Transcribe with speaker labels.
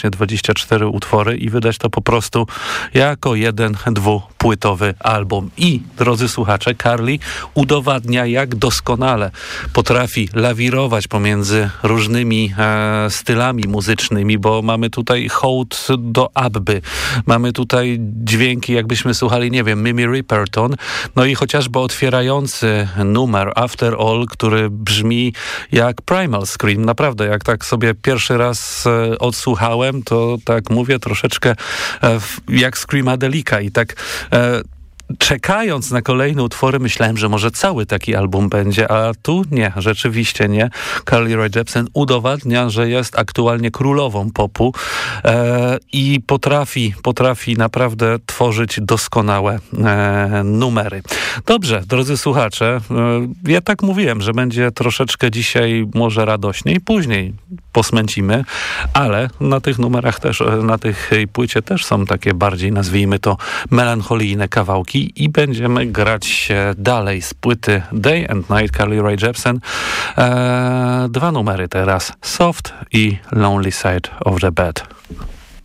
Speaker 1: wyłącznie 24 utwory i wydać to po prostu jako jeden dwupłytowy album. I, drodzy słuchacze, Carly udowadnia, jak doskonale potrafi lawirować pomiędzy różnymi stylami muzycznymi, bo mamy tutaj hołd do Abby, mamy tutaj dźwięki, jakbyśmy słuchali, nie wiem, Mimi Riperton, no i chociażby otwierający numer After All, który brzmi jak Primal Scream. Naprawdę, jak tak sobie pierwszy raz odsłuchałem, to tak mówię troszeczkę jak Screamadelica i tak czekając na kolejne utwory, myślałem, że może cały taki album będzie, a tu nie, rzeczywiście nie. Carly Rae Jepsen udowadnia, że jest aktualnie królową popu i potrafi naprawdę tworzyć doskonałe numery. Dobrze, drodzy słuchacze, ja tak mówiłem, że będzie troszeczkę dzisiaj może radośniej, później posmęcimy, ale na tych numerach też, na tych płycie też są takie bardziej, nazwijmy to, melancholijne kawałki i będziemy grać dalej z płyty Day and Night Carly Rae Jepsen. Dwa numery teraz, Soft i Lonely Side of the Bed.